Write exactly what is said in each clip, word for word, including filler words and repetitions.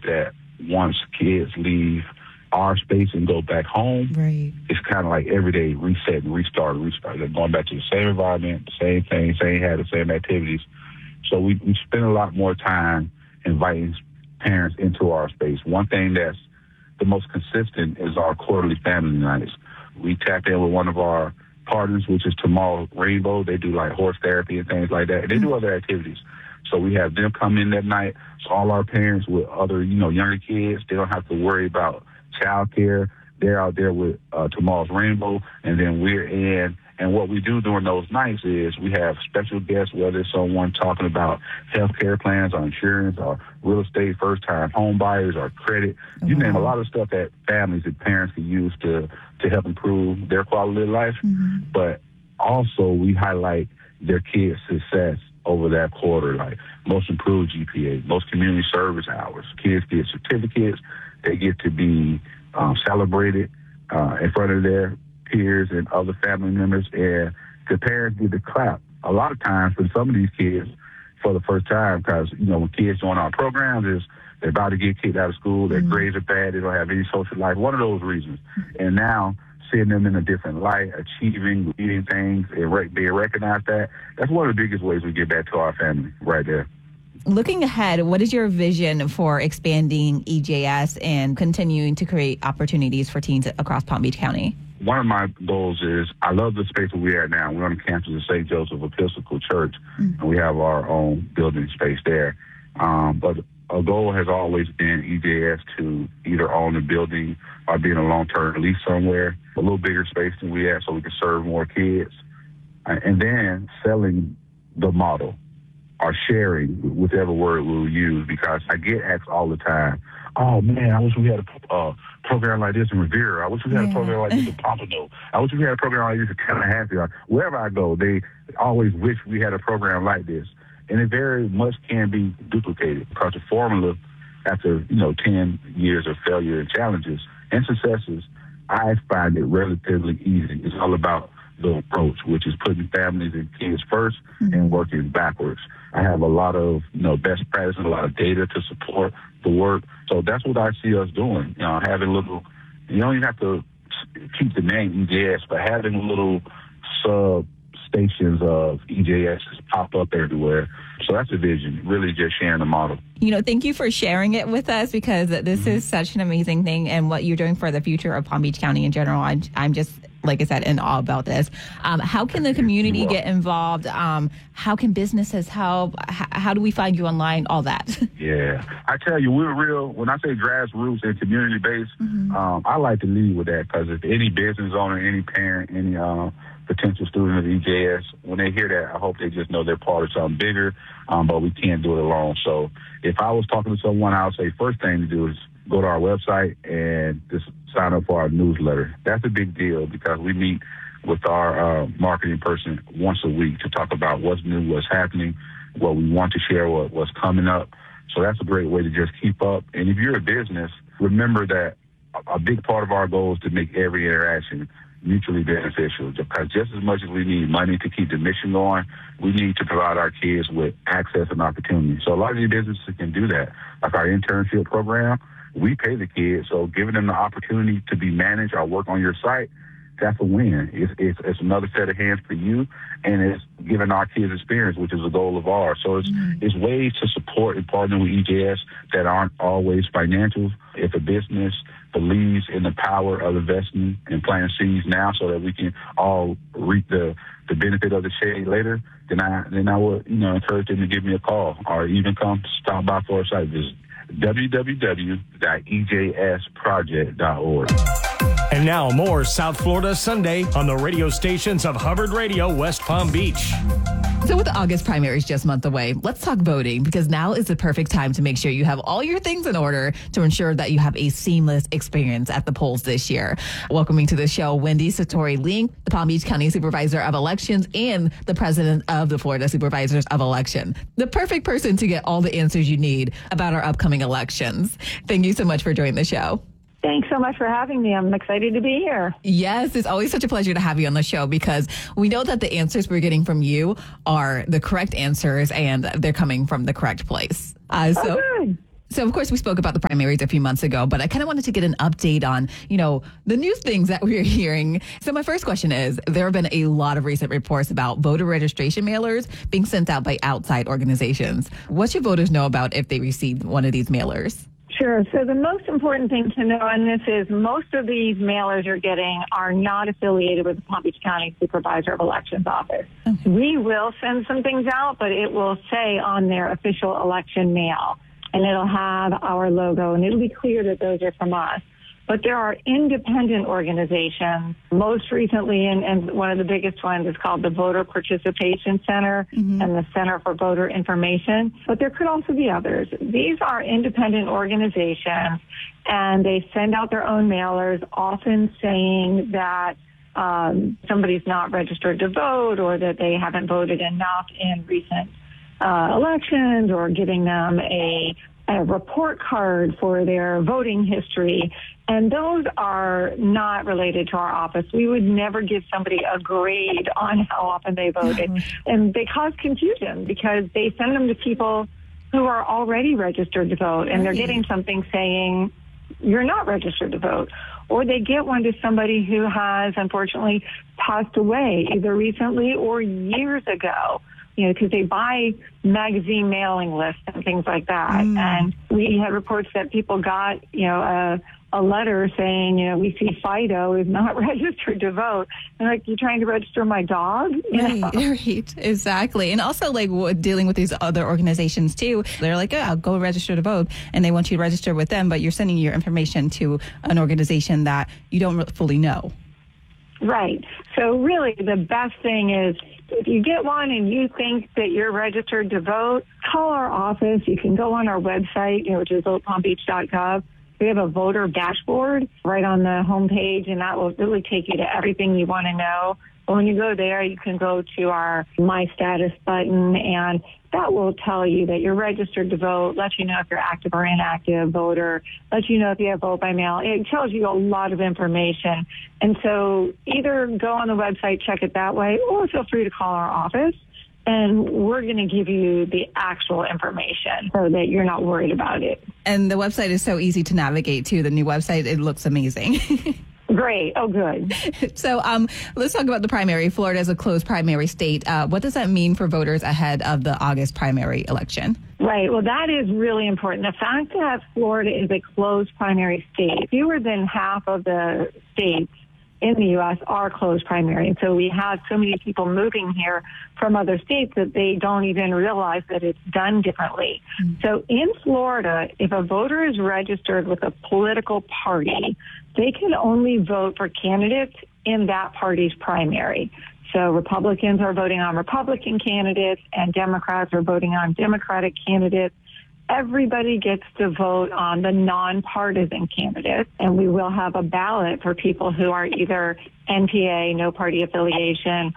that once kids leave our space and go back home, right. it's kind of like every day reset and restart and restart. They're going back to the same environment, the same thing, same habits, same activities. So we, we spend a lot more time inviting parents into our space. One thing that's the most consistent is our quarterly family nights. We tap in with one of our partners, which is Tomorrow Rainbow. They do like horse therapy and things like that. And they mm-hmm. do other activities. So we have them come in that night. So all our parents with other, you know, younger kids, they don't have to worry about child care. They're out there with uh, Tomorrow's Rainbow, and then we're in. And what we do during those nights is we have special guests, whether it's someone talking about health care plans or insurance or real estate, first-time home buyers or credit. You mm-hmm. name a lot of stuff that families and parents can use to, to help improve their quality of life. Mm-hmm. But also we highlight their kids' success over that quarter, like most improved G P A, most community service hours. Kids get certificates. They get to be um, celebrated uh, in front of their peers and other family members, and the parents get to clap. A lot of times for some of these kids for the first time, because, you know, when kids join our programs, is they're about to get kicked out of school, their mm-hmm. grades are bad, they don't have any social life, one of those reasons. And now seeing them in a different light, achieving, leading things, and re- being recognized, that that's one of the biggest ways we get back to our family right there. Looking ahead, what is your vision for expanding E J S and continuing to create opportunities for teens across Palm Beach County? One of my goals is, I love the space that we're at now. We're on the campus of Saint Joseph Episcopal Church, mm-hmm. and we have our own building space there. Um, but a goal has always been E J S to either own a building or be in a long-term lease somewhere, a little bigger space than we have so we can serve more kids. And then selling the model or sharing, whichever word we'll use, because I get asked all the time, oh, man, I wish we had a uh, program like this in Rivera. I wish we had yeah. a program like this in Pompano. I wish we had a program like this in Tallahassee. Wherever I go, they always wish we had a program like this. And it very much can be duplicated because the formula, after, you know, ten years of failure and challenges and successes, I find it relatively easy. It's all about the approach, which is putting families and kids first mm-hmm. and working backwards. I have a lot of, you know, best practice and a lot of data to support the work. So that's what I see us doing. You know, having little, you don't even have to keep the name E J S, but having little sub stations of E J S pop up everywhere. So that's the vision, really just sharing the model. You know, thank you for sharing it with us, because this mm-hmm. is such an amazing thing, and what you're doing for the future of Palm Beach County in general. I'm, I'm just, like I said, in awe about this. Um, how can the community get involved? Um, how can businesses help? H- how do we find you online? All that. Yeah. I tell you, we're real. When I say grassroots and community-based, mm-hmm. um, I like to lead with that, because if any business owner, any parent, any uh, potential student of E J S, when they hear that, I hope they just know they're part of something bigger, um, but we can't do it alone. So if I was talking to someone, I would say first thing to do is go to our website and just sign up for our newsletter. That's a big deal, because we meet with our uh, marketing person once a week to talk about what's new, what's happening, what we want to share, what, what's coming up. So that's a great way to just keep up. And if you're a business, remember that a big part of our goal is to make every interaction mutually beneficial, because just as much as we need money to keep the mission going, we need to provide our kids with access and opportunity. So a lot of these businesses can do that. Like our internship program, we pay the kids, so giving them the opportunity to be managed or work on your site, that's a win. It's, it's, it's another set of hands for you, and it's giving our kids experience, which is a goal of ours. So it's, mm-hmm. it's ways to support and partner with E J S that aren't always financial. If a business believes in the power of investing and planting seeds now so that we can all reap the, the benefit of the shade later, then I then I would, you know, encourage them to give me a call or even come stop by for a site visit. w w w dot e j s project dot org. And now more South Florida Sunday on the radio stations of Hubbard Radio, West Palm Beach. So with the August primaries just a month away, let's talk voting, because now is the perfect time to make sure you have all your things in order to ensure that you have a seamless experience at the polls this year. Welcoming to the show, Wendy Satori-Link, the Palm Beach County Supervisor of Elections and the President of the Florida Supervisors of Election. The perfect person to get all the answers you need about our upcoming elections. Thank you so much for joining the show. Thanks so much for having me. I'm excited to be here. Yes, it's always such a pleasure to have you on the show, because we know that the answers we're getting from you are the correct answers and they're coming from the correct place. Uh, so, oh, good. So, of course, we spoke about the primaries a few months ago, but I kind of wanted to get an update on, you know, the new things that we're hearing. So my first question is, there have been a lot of recent reports about voter registration mailers being sent out by outside organizations. What should voters know about if they receive one of these mailers? Sure. So the most important thing to know on this is most of these mailers you're getting are not affiliated with the Palm Beach County Supervisor of Elections office. Okay. We will send some things out, but it will say on their official election mail, and it'll have our logo, and it'll be clear that those are from us. But there are independent organizations, most recently, and, and one of the biggest ones is called the Voter Participation Center mm-hmm. and the Center for Voter Information. But there could also be others. These are independent organizations, and they send out their own mailers, often saying that um, somebody's not registered to vote or that they haven't voted enough in recent uh, elections, or giving them a a report card for their voting history. And those are not related to our office. We would never give somebody a grade on how often they voted. Mm-hmm. And they cause confusion because they send them to people who are already registered to vote, and right. they're getting something saying you're not registered to vote. Or they get one to somebody who has, unfortunately, passed away either recently or years ago. You know, because they buy magazine mailing lists and things like that. Mm. And we had reports that people got, you know, a, a letter saying, you know, we see Fido is not registered to vote. And like, you're trying to register my dog? You right, know? right, exactly. And also, like, dealing with these other organizations, too. They're like, oh, I'll go register to vote. And they want you to register with them, but you're sending your information to an organization that you don't fully know. Right. So really, the best thing is, if you get one and you think that you're registered to vote, call our office. You can go on our website, you know, which is vote palm beach dot gov. We have a voter dashboard right on the homepage, and that will really take you to everything you want to know. But when you go there, you can go to our My Status button, and that will tell you that you're registered to vote, let you know if you're active or inactive voter, let you know if you have vote by mail. It tells you a lot of information. And so either go on the website, check it that way, or feel free to call our office, and we're going to give you the actual information so that you're not worried about it. And the website is so easy to navigate, too. The new website, it looks amazing. Great. Oh, good. So um, let's talk about the primary. Florida is a closed primary state. Uh, what does that mean for voters ahead of the August primary election? Right. Well, that is really important. The fact that Florida is a closed primary state, fewer than half of the states in the U S are closed primary. And so we have so many people moving here from other states that they don't even realize that it's done differently. Mm-hmm. So in Florida, if a voter is registered with a political party, they can only vote for candidates in that party's primary. So Republicans are voting on Republican candidates and Democrats are voting on Democratic candidates. Everybody gets to vote on the nonpartisan candidates, and we will have a ballot for people who are either N P A, no party affiliation,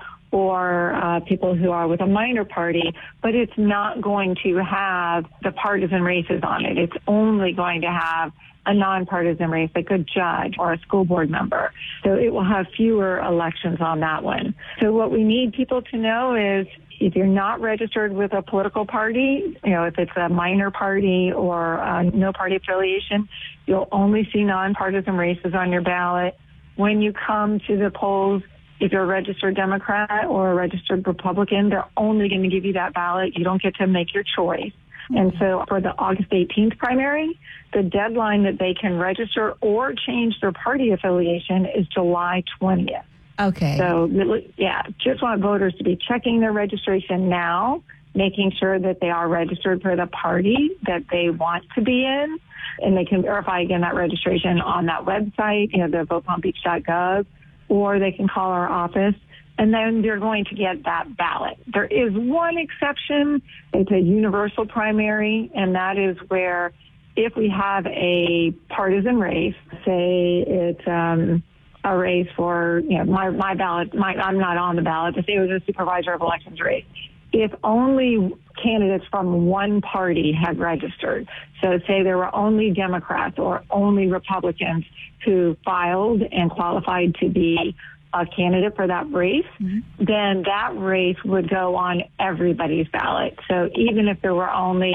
or uh, people who are with a minor party, but it's not going to have the partisan races on it. It's only going to have a nonpartisan race, like a judge or a school board member. So it will have fewer elections on that one. So what we need people to know is, if you're not registered with a political party, you know, if it's a minor party or uh, no party affiliation, you'll only see nonpartisan races on your ballot. When you come to the polls, if you're a registered Democrat or a registered Republican, they're only going to give you that ballot. You don't get to make your choice. Mm-hmm. And so for the August eighteenth primary, the deadline that they can register or change their party affiliation is July twentieth. Okay. So, yeah, just want voters to be checking their registration now, making sure that they are registered for the party that they want to be in. And they can verify, again, that registration on that website, you know, the vote palm beach dot gov, or they can call our office. And then they're going to get that ballot. There is one exception. It's a universal primary, and that is where if we have a partisan race, say it's um, a race for, you know, my, my ballot, my, I'm not on the ballot, but say it was a supervisor of elections race. If only candidates from one party had registered, so say there were only Democrats or only Republicans who filed and qualified to be a candidate for that race, mm-hmm. then that race would go on everybody's ballot. So even if there were only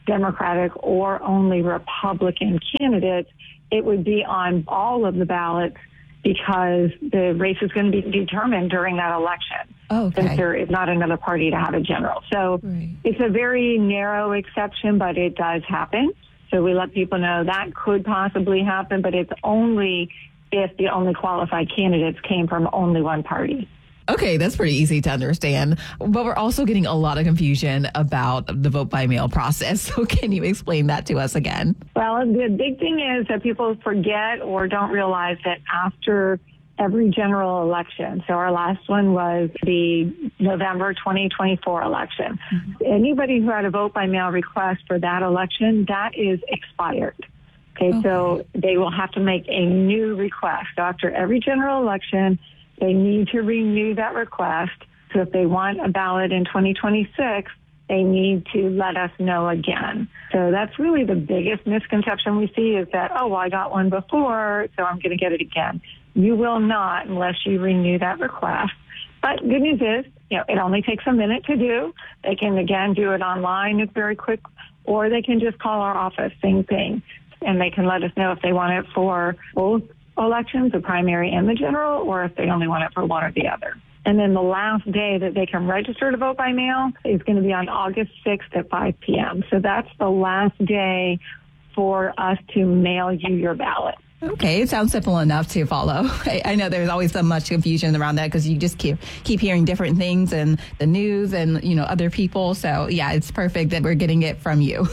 Democratic or only Republican candidates, it would be on all of the ballots because the race is going to be determined during that election. Oh, okay. Since there is not another party to have a general. So right. It's a very narrow exception, but it does happen. So we let people know that could possibly happen, but it's only if the only qualified candidates came from only one party. Okay, that's pretty easy to understand. But we're also getting a lot of confusion about the vote by mail process. So can you explain that to us again? Well, the big thing is that people forget or don't realize that after every general election, so our last one was the November twenty twenty-four election, mm-hmm. anybody who had a vote by mail request for that election, that is expired. Okay, okay, so they will have to make a new request. So after every general election, they need to renew that request. So if they want a ballot in twenty twenty-six, they need to let us know again. So that's really the biggest misconception we see is that, oh, well, I got one before, so I'm going to get it again. You will not unless you renew that request. But good news is, you know, it only takes a minute to do. They can, again, do it online. It's very quick. Or they can just call our office, same thing. And they can let us know if they want it for both elections, the primary and the general, or if they only want it for one or the other. And then the last day that they can register to vote by mail is going to be on August sixth at five p.m. So that's the last day for us to mail you your ballot. Okay, it sounds simple enough to follow. I, I know there's always so much confusion around that because you just keep keep hearing different things in the news and, you know, other people. So, yeah, it's perfect that we're getting it from you.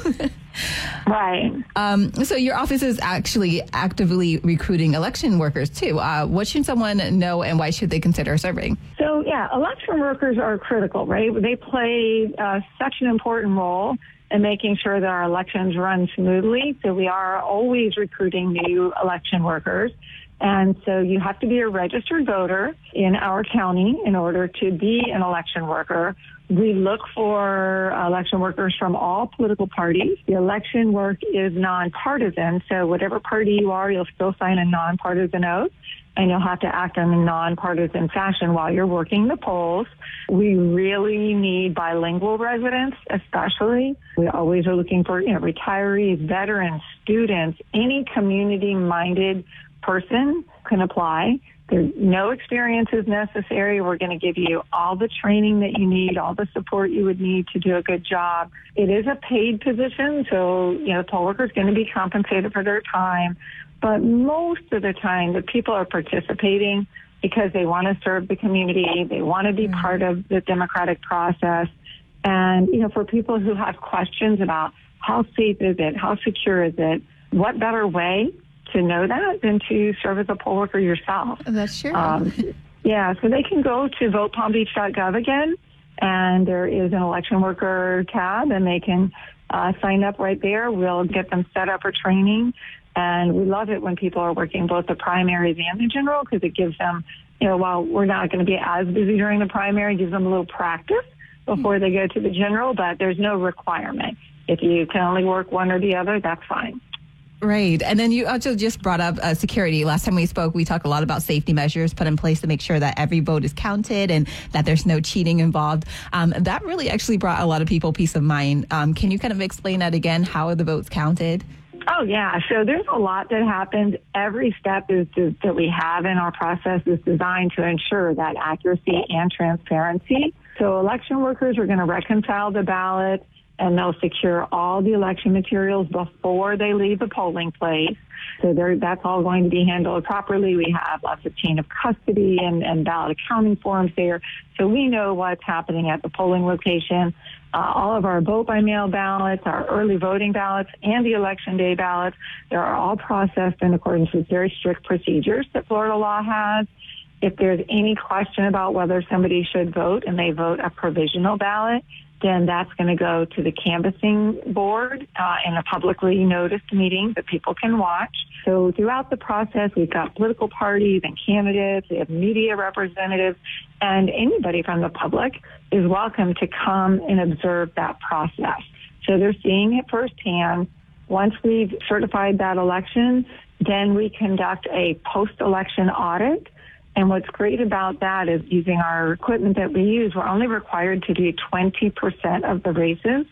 Right. Um, so your office is actually actively recruiting election workers, too. Uh, what should someone know and why should they consider serving? So, yeah, election workers are critical, right? They play uh, such an important role in making sure that our elections run smoothly. So we are always recruiting new election workers. And so you have to be a registered voter in our county in order to be an election worker. We look for election workers from all political parties. The election work is nonpartisan, so whatever party you are, you'll still sign a nonpartisan oath, and you'll have to act in a nonpartisan fashion while you're working the polls. We really need bilingual residents, especially. We always are looking for, you know, retirees, veterans, students, any community-minded person can apply. There's no experience is necessary. We're going to give you all the training that you need, all the support you would need to do a good job. It is a paid position, so, you know, the poll worker is going to be compensated for their time. But most of the time, the people are participating because they want to serve the community. They want to be mm-hmm. part of the democratic process. And, you know, for people who have questions about how safe is it, how secure is it, what better way to know that than to serve as a poll worker yourself. That's true. Um, yeah, so they can go to vote palm beach dot gov again, and there is an election worker tab, and they can uh, sign up right there. We'll get them set up for training, and we love it when people are working both the primaries and the general because it gives them, you know, while we're not going to be as busy during the primary, it gives them a little practice before they go to the general, but there's no requirement. If you can only work one or the other, that's fine. Right. And then you also just brought up uh, security. Last time we spoke, we talked a lot about safety measures put in place to make sure that every vote is counted and that there's no cheating involved. Um, that really actually brought a lot of people peace of mind. Um, can you kind of explain that again? How are the votes counted? Oh, yeah. So there's a lot that happens. Every step is to, that we have in our process is designed to ensure that accuracy and transparency. So election workers are going to reconcile the ballot, and they'll secure all the election materials before they leave the polling place. So that's all going to be handled properly. We have lots of chain of custody and, and ballot accounting forms there. So we know what's happening at the polling location. Uh, all of our vote by mail ballots, our early voting ballots, and the election day ballots, they are all processed in accordance with very strict procedures that Florida law has. If there's any question about whether somebody should vote and they vote a provisional ballot, then that's going to go to the canvassing board uh, in a publicly noticed meeting that people can watch. So throughout the process, we've got political parties and candidates, we have media representatives, and anybody from the public is welcome to come and observe that process. So they're seeing it firsthand. Once we've certified that election, then we conduct a post-election audit. And what's great about that is using our equipment that we use, we're only required to do twenty percent of the races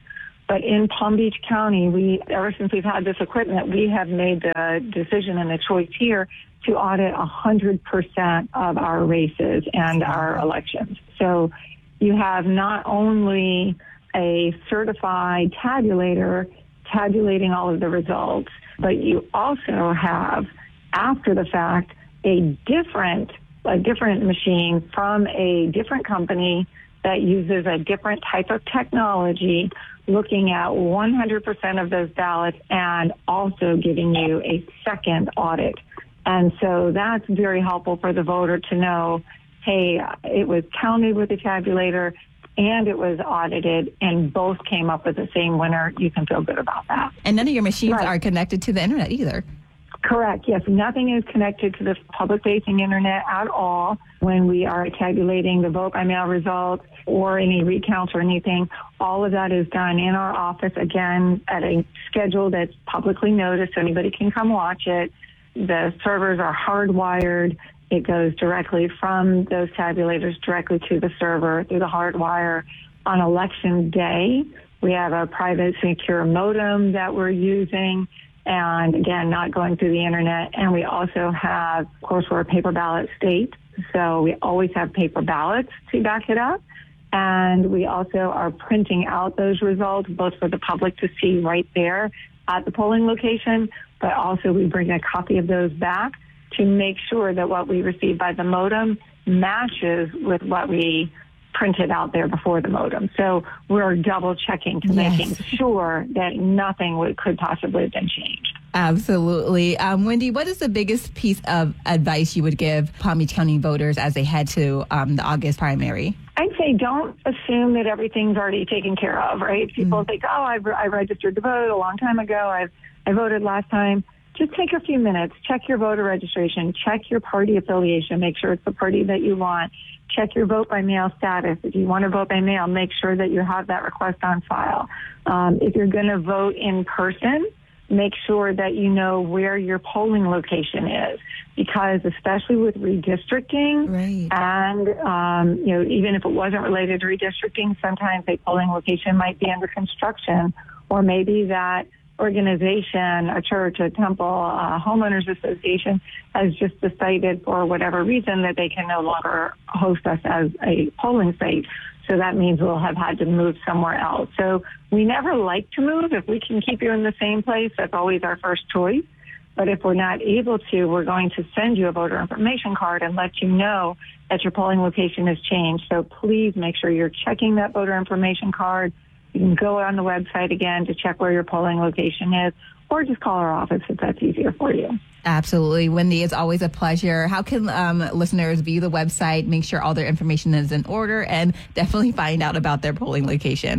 But in Palm Beach County, we ever since we've had this equipment, we have made the decision and the choice here to audit one hundred percent of our races and our elections. So you have not only a certified tabulator tabulating all of the results, but you also have, after the fact, a different a different machine from a different company that uses a different type of technology, looking at one hundred percent of those ballots and also giving you a second audit. And so that's very helpful for the voter to know, hey, it was counted with the tabulator and it was audited, and both came up with the same winner. You can feel good about that. And none of your machines Right. are connected to the internet either. Correct. Yes, nothing is connected to the public-facing internet at all when we are tabulating the vote-by-mail results or any recounts or anything. All of that is done in our office, again, at a schedule that's publicly noticed so anybody can come watch it. The servers are hardwired. It goes directly from those tabulators directly to the server through the hard wire. On election day, we have a private secure modem that we're using, and again, not going through the internet. And we also have, of course, we're a paper ballot state, so we always have paper ballots to back it up. And we also are printing out those results, both for the public to see right there at the polling location, but also we bring a copy of those back to make sure that what we receive by the modem matches with what we printed out there before the modem. So we're double checking to Yes. making sure that nothing would, could possibly have been changed. Absolutely. Um, Wendy, what is the biggest piece of advice you would give Palm Beach County voters as they head to um, the August primary? I'd say don't assume that everything's already taken care of, right? People mm-hmm. think, oh, I've, I registered to vote a long time ago. I've, I voted last time. Just take a few minutes, check your voter registration, check your party affiliation, make sure it's the party that you want, check your vote by mail status. If you want to vote by mail, make sure that you have that request on file. Um, if you're going to vote in person, make sure that you know where your polling location is, because especially with redistricting, right. and um, you know, even if it wasn't related to redistricting, sometimes a polling location might be under construction, or maybe that organization, a church, a temple, a homeowners association has just decided for whatever reason that they can no longer host us as a polling site. So that means we'll have had to move somewhere else. So we never like to move. If we can keep you in the same place, that's always our first choice. But if we're not able to, we're going to send you a voter information card and let you know that your polling location has changed. So please make sure you're checking that voter information card. You can go on the website again to check where your polling location is, or just call our office if that's easier for you. Absolutely. Wendy, it's always a pleasure. How can um, listeners view the website, make sure all their information is in order, and definitely find out about their polling location?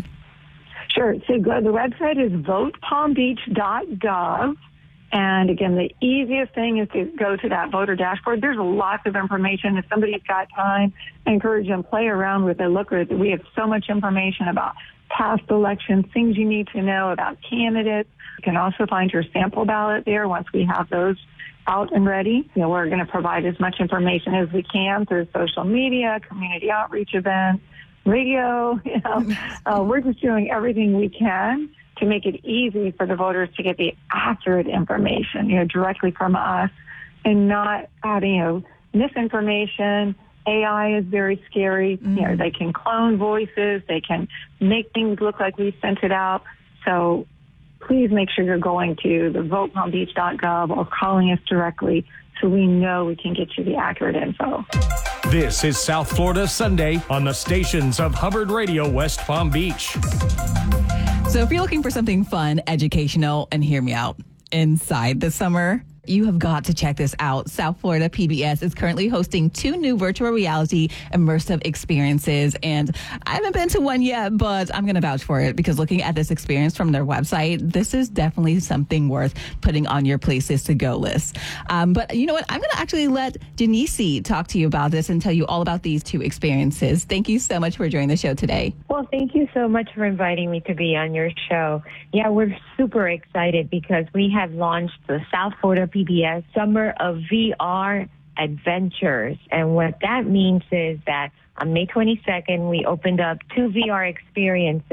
Sure. So go, the website is vote palm beach dot gov. And again, the easiest thing is to go to that voter dashboard. There's lots of information. If somebody's got time, I encourage them to play around with it. Look at it. We have so much information about past elections, things you need to know about candidates. You can also find your sample ballot there once we have those out and ready. You know, we're going to provide as much information as we can through social media, community outreach events, radio. You know, uh, we're just doing everything we can to make it easy for the voters to get the accurate information, you know, directly from us, and not adding, you know, misinformation. A I is very scary. Mm-hmm. You know, they can clone voices. They can make things look like we sent it out. So please make sure you're going to the vote palm beach dot gov or calling us directly so we know we can get you the accurate info. This is South Florida Sunday on the stations of Hubbard Radio West Palm Beach. So if you're looking for something fun, educational, and hear me out, inside the summer, you have got to check this out. South Florida P B S is currently hosting two new virtual reality immersive experiences. And I haven't been to one yet, but I'm going to vouch for it, because looking at this experience from their website, this is definitely something worth putting on your places to go list. Um, but you know what? I'm going to actually let Denise talk to you about this and tell you all about these two experiences. Thank you so much for joining the show today. Well, thank you so much for inviting me to be on your show. Yeah, we're super excited because we have launched the South Florida P B S Summer of V R Adventures. And what that means is that on May twenty-second, we opened up two V R experiences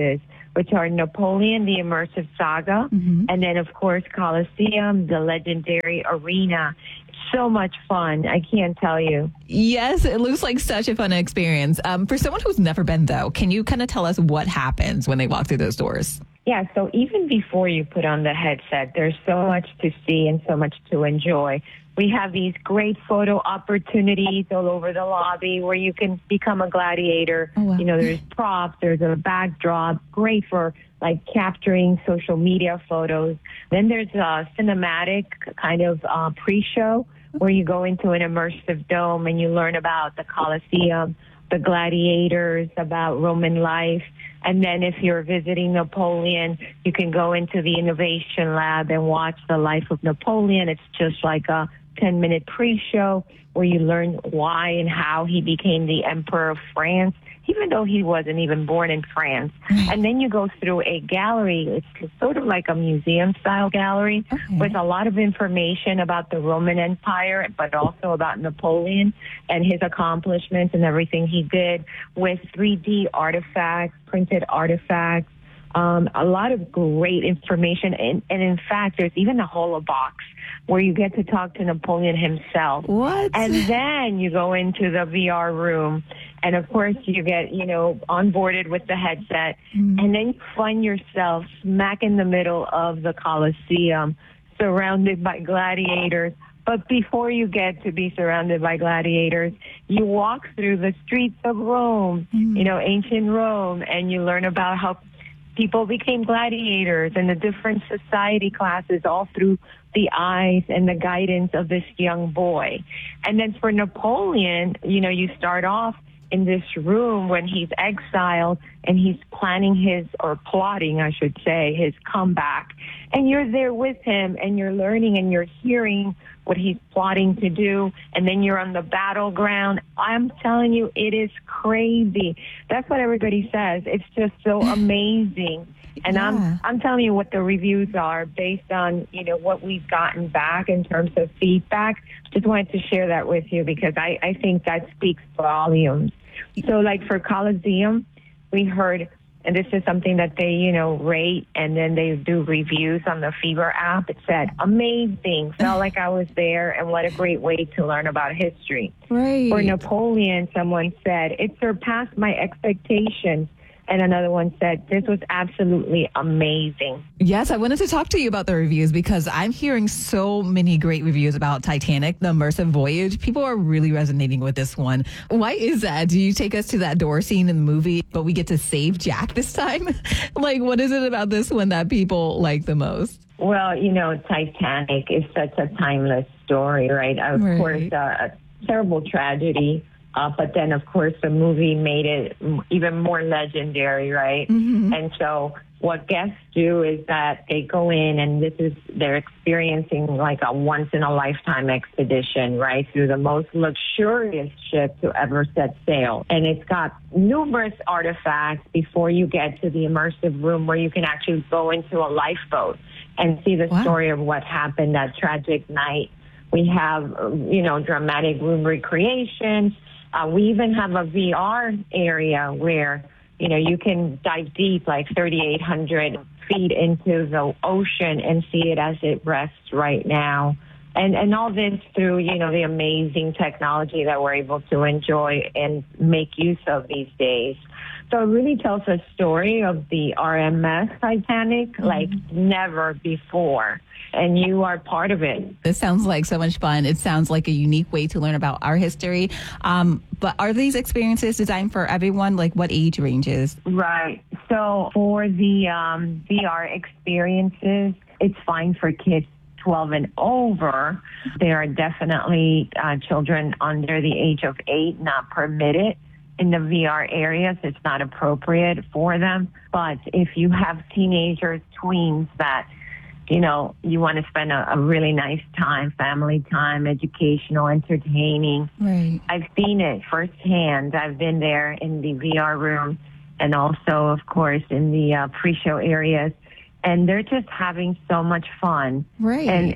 which are Napoleon, the immersive saga, Mm-hmm. and then, of course, Colosseum, the legendary arena. So much fun. I can't tell you. Yes, it looks like such a fun experience. Um, for someone who's never been, though, can you kind of tell us what happens when they walk through those doors? Yeah, so even before you put on the headset, there's so much to see and so much to enjoy. We have these great photo opportunities all over the lobby where you can become a gladiator. Oh, wow. You know, there's props, there's a backdrop, great for like capturing social media photos. Then there's a cinematic kind of uh, pre-show where you go into an immersive dome and you learn about the Colosseum, the gladiators, about Roman life. And then if you're visiting Napoleon, you can go into the Innovation Lab and watch the life of Napoleon. It's just like a ten-minute pre-show where you learn why and how he became the Emperor of France, even though he wasn't even born in France. And then you go through a gallery. It's sort of like a museum-style gallery Okay. with a lot of information about the Roman Empire, but also about Napoleon and his accomplishments and everything he did, with three D artifacts, printed artifacts, um, a lot of great information. And, and in fact, there's even a holobox where you get to talk to Napoleon himself. What? And then you go into the V R room, and of course you get, you know, onboarded with the headset, Mm. and then you find yourself smack in the middle of the Colosseum, surrounded by gladiators. But before you get to be surrounded by gladiators, you walk through the streets of Rome, Mm. you know, ancient Rome, and you learn about how people became gladiators and the different society classes all through the eyes and the guidance of this young boy. And then for Napoleon, you know, you start off in this room when he's exiled and he's planning his, or plotting, I should say, his comeback. And you're there with him and you're learning and you're hearing what he's plotting to do. And then you're on the battleground. I'm telling you, it is crazy. That's what everybody says. It's just so amazing. And Yeah. I'm I'm telling you what the reviews are based on, you know, what we've gotten back in terms of feedback. Just wanted to share that with you because I, I think that speaks volumes. So like for Colosseum, we heard, and this is something that they, you know, rate and then they do reviews on the Fever app. It said, amazing, felt like I was there, and what a great way to learn about history. Right. For Napoleon, someone said, it surpassed my expectations. And another one said, this was absolutely amazing. Yes, I wanted to talk to you about the reviews because I'm hearing so many great reviews about Titanic, the immersive voyage. People are really resonating with this one. Why is that? Do you take us to that door scene in the movie, but we get to save Jack this time? Like, what is it about this one that people like the most? Well, you know, Titanic is such a timeless story, right? Of Right. course, uh, a terrible tragedy. Uh, but then, of course, the movie made it even more legendary, right? Mm-hmm. And so what guests do is that they go in and this is, they're experiencing like a once-in-a-lifetime expedition, right, through the most luxurious ship to ever set sail. And it's got numerous artifacts before you get to the immersive room where you can actually go into a lifeboat and see the Wow. story of what happened that tragic night. We have, uh, you know, dramatic room recreations. Uh, we even have a V R area where, you know, you can dive deep, like thirty-eight hundred feet into the ocean and see it as it rests right now. And and all this through, you know, the amazing technology that we're able to enjoy and make use of these days. So it really tells a story of the R M S Titanic like never before. And you are part of it. This sounds like so much fun. It sounds like a unique way to learn about our history. Um, but are these experiences designed for everyone? Like what age ranges? Right. So for the um, V R experiences, it's fine for kids twelve and over. There are definitely uh, children under the age of eight not permitted in the V R areas. It's not appropriate for them. But if you have teenagers, tweens that, you know, you want to spend a, a really nice time, family time, educational, entertaining. Right. I've seen it firsthand. I've been there in the V R room and also, of course, in the uh, pre-show areas. And they're just having so much fun. Right. And it's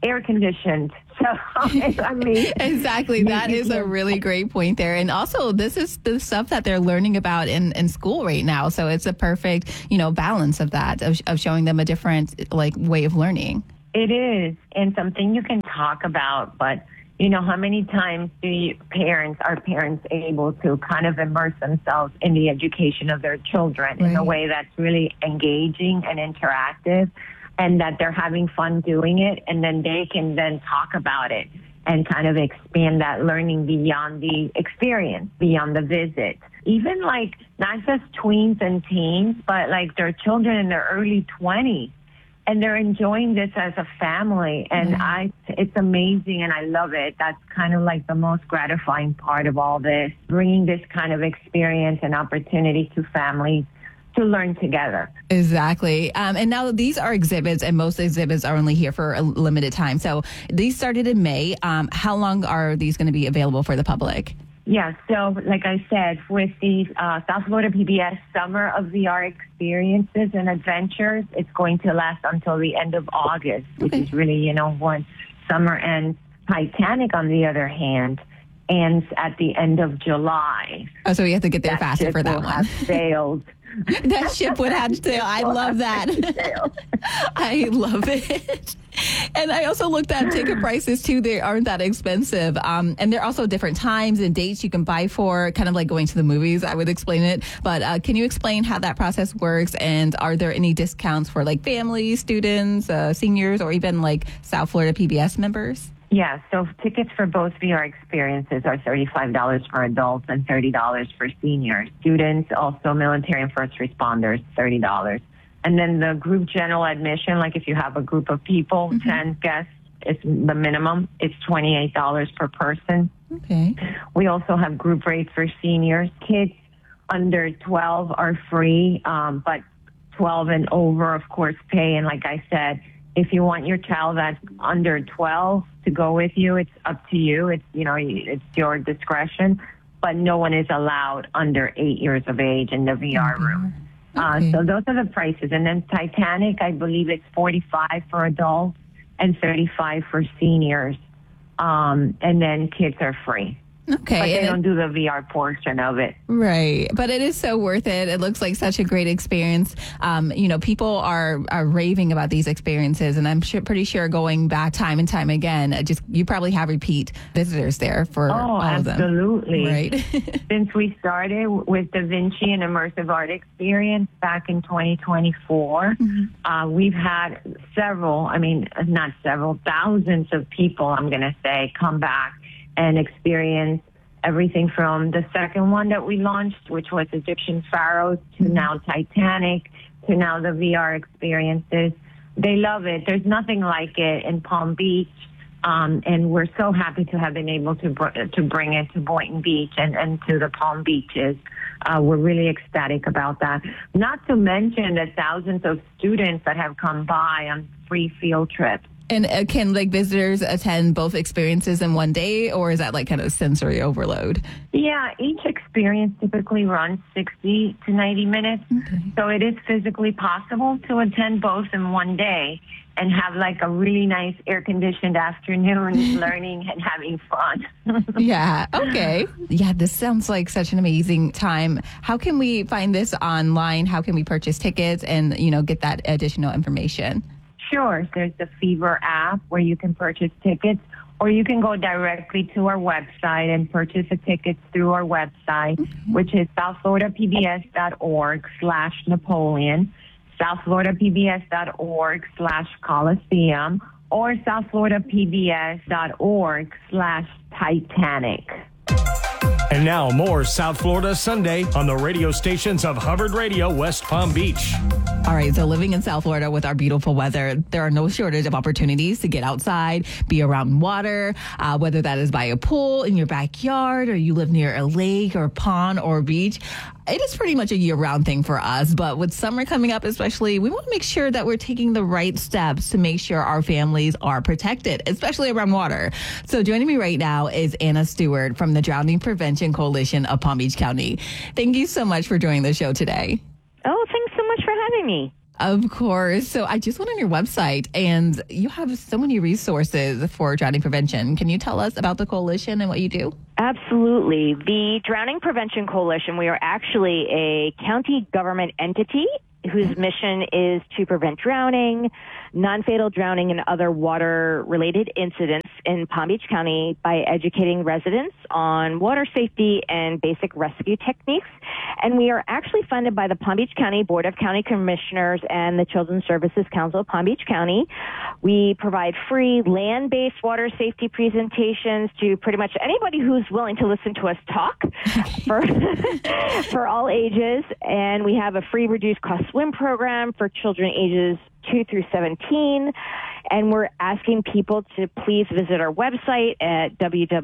air conditioned. So, I mean, exactly. That is a really great point there. And also, this is the stuff that they're learning about in, in school right now. So it's a perfect, you know, balance of that, of, of showing them a different, like, way of learning. It is, and something you can talk about, but you know, how many times do you, parents, are parents able to kind of immerse themselves in the education of their children right. in a way that's really engaging and interactive, and that they're having fun doing it, and then they can then talk about it and kind of expand that learning beyond the experience, beyond the visit. Even like not just tweens and teens, but like their children in their early twenties. And they're enjoying this as a family. And mm-hmm. I, it's amazing, and I love it. That's kind of like the most gratifying part of all this, bringing this kind of experience and opportunity to families to learn together. Exactly. Um, and now these are exhibits, and most exhibits are only here for a limited time. So these started in May. Um, how long are these going to be available for the public? Yeah, so like I said, with the uh, South Florida P B S Summer of V R Experiences and Adventures, it's going to last until the end of August, which okay. is really, you know, when summer ends. Titanic, on the other hand, ends at the end of July. Oh, so we have to get there that faster for that will one. Have sailed. That ship would have to sail. I love that. I love it. And I also looked at ticket prices too. They aren't that expensive. Um, and there are also different times and dates you can buy for, kind of like going to the movies. I would explain it. But uh, can you explain how that process works? And are there any discounts for like families, students, uh, seniors, or even like South Florida P B S members? Yeah, so tickets for both V R experiences are thirty-five dollars for adults and thirty dollars for seniors. Students, also military and first responders, thirty dollars. And then the group general admission, like if you have a group of people, mm-hmm. ten guests, it's the minimum. It's twenty-eight dollars per person. Okay. We also have group rates for seniors. Kids under twelve are free, um, but twelve and over, of course, pay. And like I said, if you want your child that's under twelve to go with you, it's up to you. It's, you know, it's your discretion, but no one is allowed under eight years of age in the V R okay. room. Okay. Uh, so those are the prices. And then Titanic, I believe it's forty-five for adults and thirty-five for seniors. Um, and then kids are free. Okay. But they and don't it, do the V R portion of it. Right. But it is so worth it. It looks like such a great experience. Um, you know, people are, are raving about these experiences, and I'm sure, pretty sure going back time and time again, just you probably have repeat visitors there for oh, all of them. Absolutely. Right. Since we started with Da Vinci and Immersive Art Experience back in twenty twenty-four, mm-hmm. uh, we've had several, I mean, not several, thousands of people, I'm going to say, come back and experience everything from the second one that we launched, which was Egyptian Pharaohs, to now Titanic, to now the V R experiences. They love it. There's nothing like it in Palm Beach, um, and we're so happy to have been able to br- to bring it to Boynton Beach and, and to the Palm Beaches. Uh, we're really ecstatic about that. Not to mention the thousands of students that have come by on free field trips. And uh, can like visitors attend both experiences in one day, or is that like kind of sensory overload? Yeah, each experience typically runs sixty to ninety minutes. Okay. So it is physically possible to attend both in one day and have like a really nice air-conditioned afternoon learning and having fun. Yeah, okay. Yeah, this sounds like such an amazing time. How can we find this online? How can we purchase tickets and, you know, get that additional information? Sure. There's the Fever app where you can purchase tickets, or you can go directly to our website and purchase the tickets through our website, mm-hmm. which is southfloridapbs.org slash Napoleon, southfloridapbs.org slash Coliseum, or southfloridapbs.org slash Titanic. And now more South Florida Sunday on the radio stations of Hubbard Radio, West Palm Beach. All right, so living in South Florida with our beautiful weather, there are no shortage of opportunities to get outside, be around water, uh, whether that is by a pool in your backyard or you live near a lake or pond or beach. It is pretty much a year-round thing for us, but with summer coming up especially, we want to make sure that we're taking the right steps to make sure our families are protected, especially around water. So joining me right now is Anna Stewart from the Drowning Prevention Coalition of Palm Beach County. Thank you so much for joining the show today. Oh, thanks so much for having me. Of course. So I just went on your website and you have so many resources for drowning prevention. Can you tell us about the coalition and what you do? Absolutely. The Drowning Prevention Coalition, we are actually a county government entity whose mission is to prevent drowning, non-fatal drowning, and other water-related incidents in Palm Beach County by educating residents on water safety and basic rescue techniques. And we are actually funded by the Palm Beach County Board of County Commissioners and the Children's Services Council of Palm Beach County. We provide free land-based water safety presentations to pretty much anybody who's willing to listen to us talk for, for all ages. And we have a free reduced cost swim program for children ages two through seventeen. And we're asking people to please visit our website at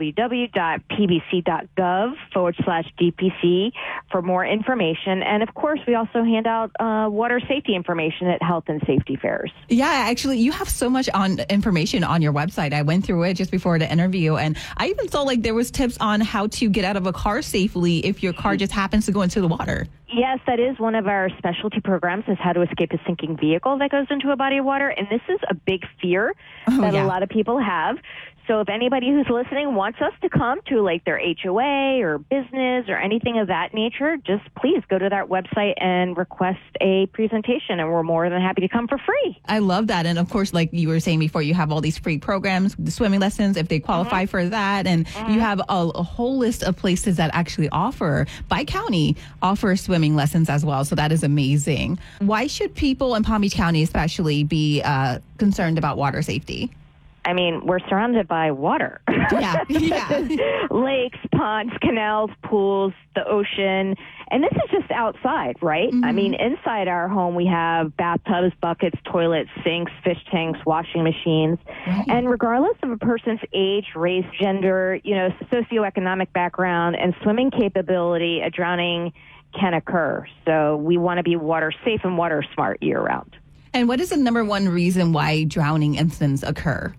www.pbc.gov forward slash DPC for more information. And of course, we also hand out uh, water safety information at health and safety fairs. Yeah, actually, you have so much on information on your website. I went through it just before the interview, and I even saw like there was tips on how to get out of a car safely if your car just happens to go into the water. Yes, that is one of our specialty programs, is how to escape a sinking vehicle that goes into a body of water. And this is a big fear oh, that yeah. a lot of people have. So if anybody who's listening wants us to come to like their H O A or business or anything of that nature, just please go to that website and request a presentation, and we're more than happy to come for free. I love that. And of course, like you were saying before, you have all these free programs, the swimming lessons, if they qualify mm-hmm. for that. And mm-hmm. you have a, a whole list of places that actually offer, by county, offer swimming lessons as well. So that is amazing. Why should people in Palm Beach County especially be uh, concerned about water safety? I mean, we're surrounded by water. Yeah, yeah. Lakes, ponds, canals, pools, the ocean. And this is just outside, right? Mm-hmm. I mean, inside our home, we have bathtubs, buckets, toilets, sinks, fish tanks, washing machines. Right. And regardless of a person's age, race, gender, you know, socioeconomic background, and swimming capability, a drowning can occur. So we want to be water safe and water smart year round. And what is the number one reason why drowning incidents occur?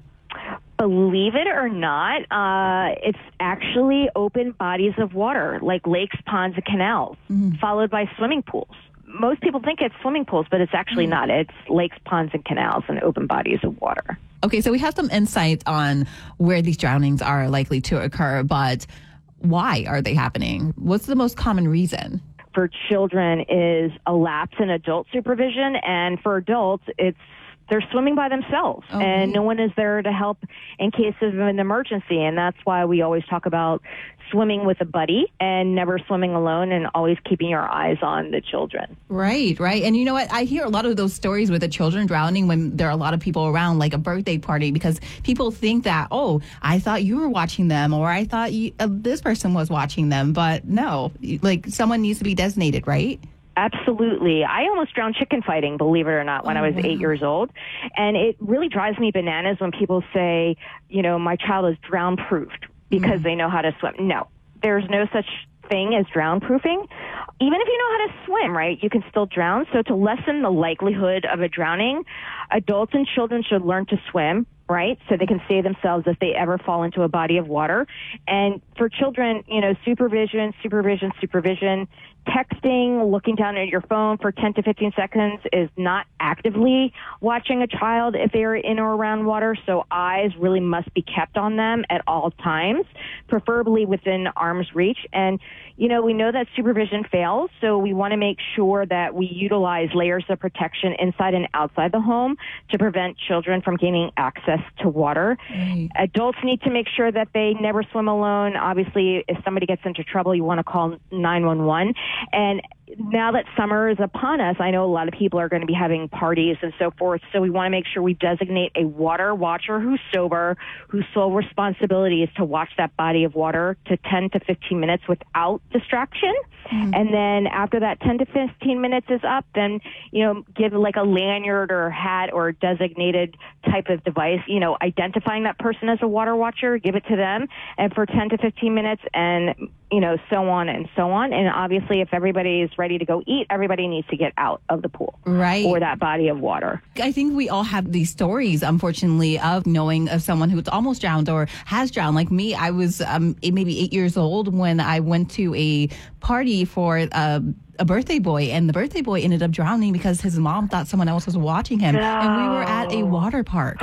Believe it or not, uh, it's actually open bodies of water, like lakes, ponds, and canals, mm-hmm. followed by swimming pools. Most people think it's swimming pools, but it's actually mm-hmm. not. It's lakes, ponds, and canals, and open bodies of water. Okay, so we have some insight on where these drownings are likely to occur, but why are they happening? What's the most common reason? For children is a lapse in adult supervision, and for adults, it's they're swimming by themselves, oh, and no one is there to help in case of an emergency. And that's why we always talk about swimming with a buddy and never swimming alone, and always keeping your eyes on the children. Right, right. And you know what? I hear a lot of those stories with the children drowning when there are a lot of people around, like a birthday party, because people think that, oh, I thought you were watching them, or I thought you, uh, this person was watching them. But no, like someone needs to be designated, right? Absolutely. I almost drowned chicken fighting, believe it or not, when oh, I was wow. eight years old. And it really drives me bananas when people say, you know, my child is drown proofed because mm. they know how to swim. No, there's no such thing as drown proofing. Even if you know how to swim, right, you can still drown. So to lessen the likelihood of a drowning, adults and children should learn to swim, right, so they can save themselves if they ever fall into a body of water. And for children, you know, supervision, supervision, supervision. Texting, looking down at your phone for ten to fifteen seconds is not actively watching a child if they are in or around water, so eyes really must be kept on them at all times, preferably within arm's reach. And, you know, we know that supervision fails, so we want to make sure that we utilize layers of protection inside and outside the home to prevent children from gaining access to water. Right. Adults need to make sure that they never swim alone. Obviously, if somebody gets into trouble, you want to call nine one one. And now that summer is upon us, I know a lot of people are going to be having parties and so forth, so we want to make sure we designate a water watcher who's sober, whose sole responsibility is to watch that body of water to ten to fifteen minutes without distraction. Mm-hmm. And then after that ten to fifteen minutes is up, then, you know, give like a lanyard or hat or designated type of device, you know, identifying that person as a water watcher, give it to them, and for ten to fifteen minutes, and you know, so on and so on. And obviously, if everybody is ready to go eat, everybody needs to get out of the pool. Right. Or that body of water. I think we all have these stories, unfortunately, of knowing of someone who's almost drowned or has drowned. Like me, I was um, maybe eight years old when I went to a party for uh, a birthday boy, and the birthday boy ended up drowning because his mom thought someone else was watching him. No. And we were at a water park.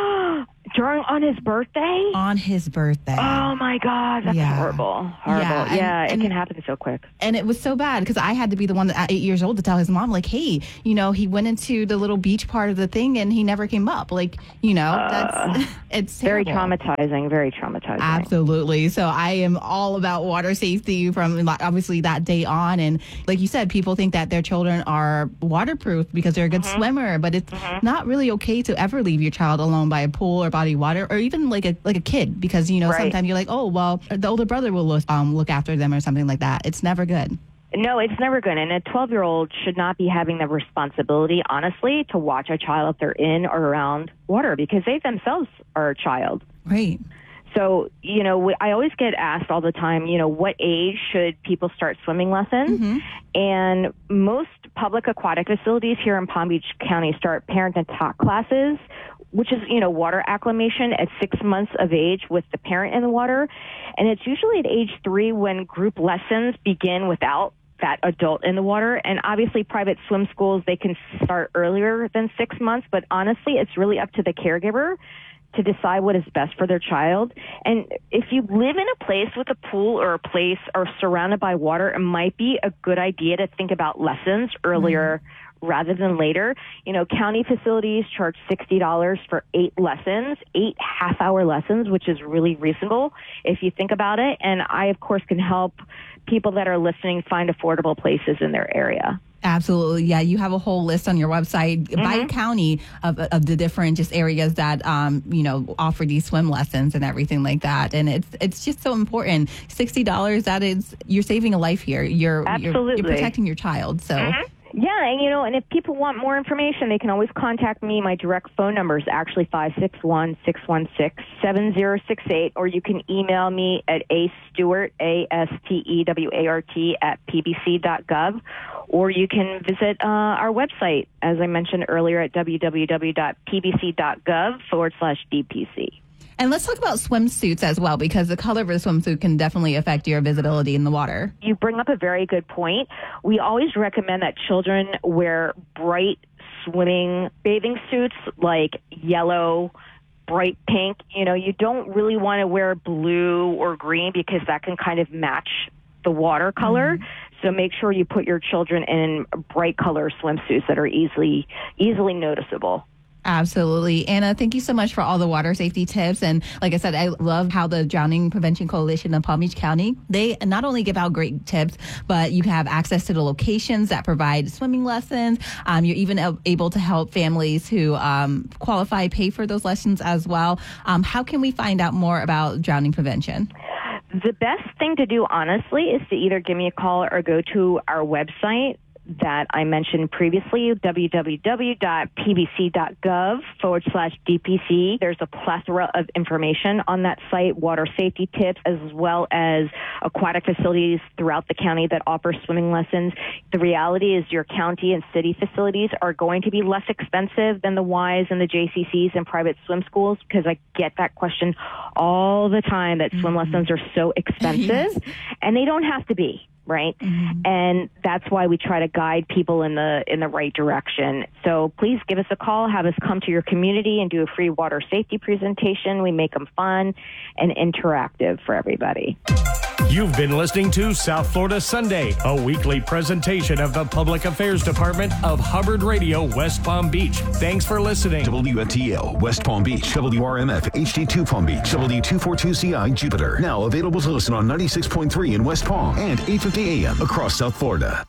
During on his birthday? On his birthday. Oh my God, that's yeah. horrible. Horrible. Yeah, yeah and, it and, can happen so quick. And it was so bad because I had to be the one that, at eight years old to tell his mom, like, hey, you know, he went into the little beach part of the thing and he never came up. Like, you know, that's uh, it's very terrible. traumatizing. Very traumatizing. Absolutely. So I am all about water safety from obviously that day on. And like you said, people think that their children are waterproof because they're a good mm-hmm. swimmer, but it's mm-hmm. not really okay to ever leave your child alone by a pool or body of water, or even like a like a kid, because you know right. sometimes you're like, oh well, the older brother will look, um, look after them or something like that. It's never good. No, it's never good. And a twelve-year-old should not be having the responsibility, honestly, to watch a child if they're in or around water, because they themselves are a child. Right. So, you know, I always get asked all the time, you know, what age should people start swimming lessons? Mm-hmm. And most public aquatic facilities here in Palm Beach County start parent and talk classes, which is, you know, water acclimation at six months of age with the parent in the water. And it's usually at age three when group lessons begin without that adult in the water. And obviously private swim schools, they can start earlier than six months. But honestly, it's really up to the caregiver to decide what is best for their child. And if you live in a place with a pool or a place or surrounded by water, it might be a good idea to think about lessons earlier mm-hmm. rather than later. You know, county facilities charge sixty dollars for eight lessons, eight half-hour lessons, which is really reasonable if you think about it. And I, of course, can help people that are listening find affordable places in their area. Absolutely. Yeah. You have a whole list on your website mm-hmm. by county of, of the different just areas that, um, you know, offer these swim lessons and everything like that. And it's it's just so important. sixty dollars, that is, you're saving a life here. You're, Absolutely. you're, you're protecting your child. So. Mm-hmm. Yeah, and you know, and if people want more information, they can always contact me. My direct phone number is actually five six one, six one six, seven zero six eight, or you can email me at astewart, A S T E W A R T, at p b c dot gov, or you can visit uh, our website, as I mentioned earlier, at w w w dot p b c dot gov forward slash D P C. And let's talk about swimsuits as well, because the color of a swimsuit can definitely affect your visibility in the water. You bring up a very good point. We always recommend that children wear bright swimming bathing suits, like yellow, bright pink. You know, you don't really want to wear blue or green because that can kind of match the water color. Mm-hmm. So make sure you put your children in bright color swimsuits that are easily easily noticeable. Absolutely. Anna, thank you so much for all the water safety tips. And like I said, I love how the Drowning Prevention Coalition of Palm Beach County, they not only give out great tips, but you have access to the locations that provide swimming lessons. Um, you're even able to help families who um, qualify pay for those lessons as well. Um, how can we find out more about drowning prevention? The best thing to do, honestly, is to either give me a call or go to our website that I mentioned previously, w w w dot p b c dot gov forward slash D P C. There's a plethora of information on that site, water safety tips, as well as aquatic facilities throughout the county that offer swimming lessons. The reality is your county and city facilities are going to be less expensive than the Y's and the J C C's and private swim schools, because I get that question all the time, that swim mm-hmm. lessons are so expensive, yes. and they don't have to be. Right. Mm-hmm. And that's why we try to guide people in the in the right direction. So please give us a call, have us come to your community and do a free water safety presentation. We make them fun and interactive for everybody. You've been listening to South Florida Sunday, a weekly presentation of the Public Affairs Department of Hubbard Radio, West Palm Beach. Thanks for listening. W F T L, West Palm Beach, W R M F, H D two Palm Beach, W two forty-two C I, Jupiter. Now available to listen on ninety-six point three in West Palm and eight fifty A M across South Florida.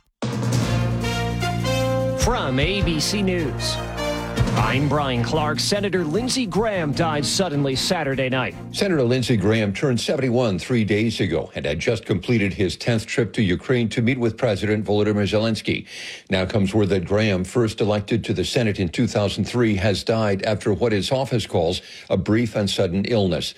From A B C News, I'm Brian Clark. Senator Lindsey Graham died suddenly Saturday night. Senator Lindsey Graham turned seventy-one three days ago and had just completed his tenth trip to Ukraine to meet with President Volodymyr Zelensky. Now comes word that Graham, first elected to the Senate in two thousand three, has died after what his office calls a brief and sudden illness.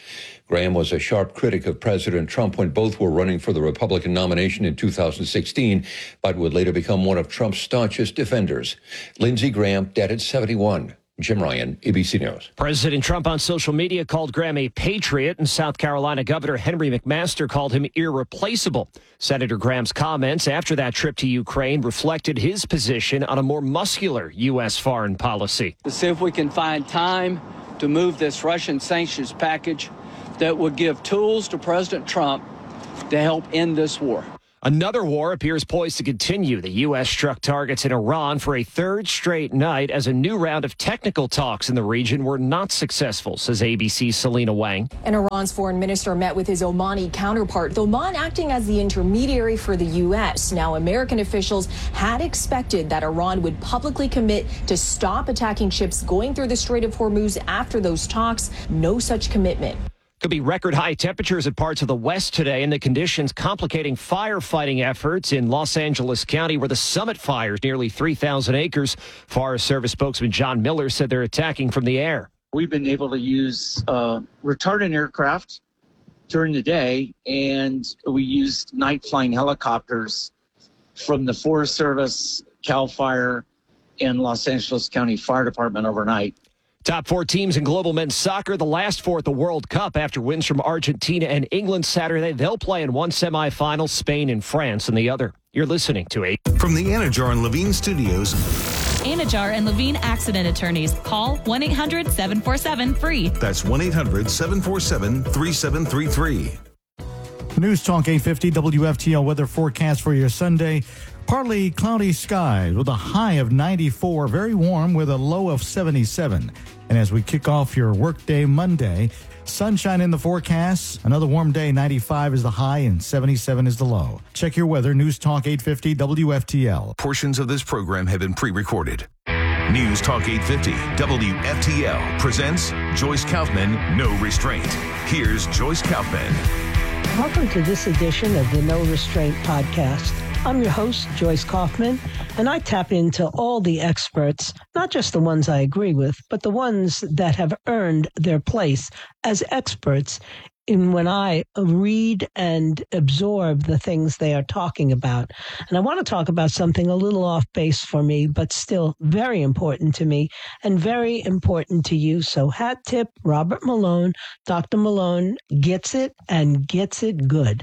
Graham was a sharp critic of President Trump when both were running for the Republican nomination in two thousand sixteen, but would later become one of Trump's staunchest defenders. Lindsey Graham, dead at seventy-one. Jim Ryan, A B C News. President Trump on social media called Graham a patriot, and South Carolina Governor Henry McMaster called him irreplaceable. Senator Graham's comments after that trip to Ukraine reflected his position on a more muscular U S foreign policy. To see if we can find time to move this Russian sanctions package that would give tools to President Trump to help end this war. Another war appears poised to continue. The U S struck targets in Iran for a third straight night as a new round of technical talks in the region were not successful, says A B C's Selena Wang. And Iran's foreign minister met with his Omani counterpart, Oman acting as the intermediary for the U S. Now, American officials had expected that Iran would publicly commit to stop attacking ships going through the Strait of Hormuz after those talks. No such commitment. Could be record high temperatures at parts of the West today, and the conditions complicating firefighting efforts in Los Angeles County, where the Summit fires nearly three thousand acres. Forest Service spokesman John Miller said they're attacking from the air. We've been able to use uh, retardant aircraft during the day, and we used night flying helicopters from the Forest Service, CAL FIRE, and Los Angeles County Fire Department overnight. Top four teams in global men's soccer, the last four at the World Cup after wins from Argentina and England Saturday. They'll play in one semifinal, Spain and France in the other. You're listening to eight. From the Anajar and Levine Studios. Anajar and Levine Accident Attorneys. Call one eight hundred seven four seven free. That's one eight hundred seven four seven three seven three three. News Talk eight fifty W F T L weather forecast for your Sunday. Partly cloudy skies with a high of ninety-four, very warm with a low of seventy-seven. And as we kick off your workday Monday, sunshine in the forecast, another warm day, ninety-five is the high and seventy-seven is the low. Check your weather, News Talk eight fifty W F T L. Portions of this program have been pre-recorded. News Talk eight fifty W F T L presents Joyce Kaufman, No Restraint. Here's Joyce Kaufman. Welcome to this edition of the No Restraint podcast. I'm your host, Joyce Kaufman, and I tap into all the experts, not just the ones I agree with, but the ones that have earned their place as experts in when I read and absorb the things they are talking about. And I want to talk about something a little off base for me, but still very important to me and very important to you. So hat tip, Robert Malone. Doctor Malone gets it and gets it good.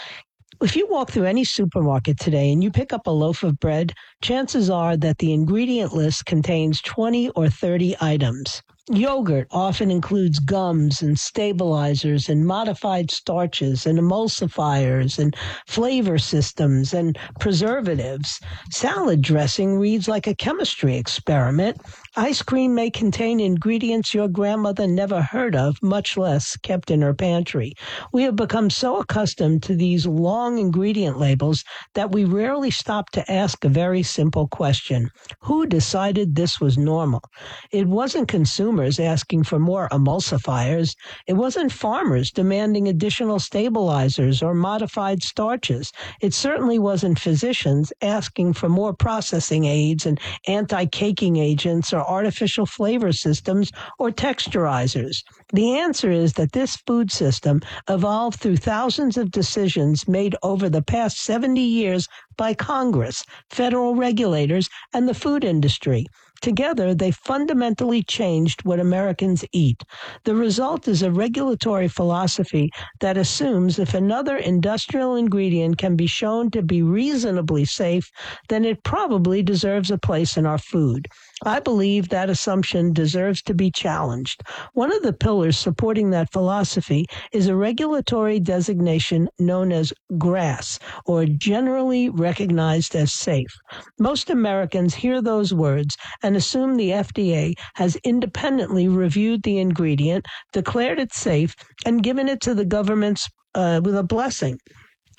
If you walk through any supermarket today and you pick up a loaf of bread, chances are that the ingredient list contains twenty or thirty items. Yogurt often includes gums and stabilizers and modified starches and emulsifiers and flavor systems and preservatives. Salad dressing reads like a chemistry experiment. Ice cream may contain ingredients your grandmother never heard of, much less kept in her pantry. We have become so accustomed to these long ingredient labels that we rarely stop to ask a very simple question. Who decided this was normal? It wasn't consumers asking for more emulsifiers. It wasn't farmers demanding additional stabilizers or modified starches. It certainly wasn't physicians asking for more processing aids and anti-caking agents or artificial flavor systems or texturizers. The answer is that this food system evolved through thousands of decisions made over the past seventy years by Congress, federal regulators, and the food industry. Together, they fundamentally changed what Americans eat. The result is a regulatory philosophy that assumes if another industrial ingredient can be shown to be reasonably safe, then it probably deserves a place in our food. I believe that assumption deserves to be challenged. One of the pillars supporting that philosophy is a regulatory designation known as GRAS, or generally recognized as safe. Most Americans hear those words and assume the F D A has independently reviewed the ingredient, declared it safe, and given it to the government's uh, with a blessing.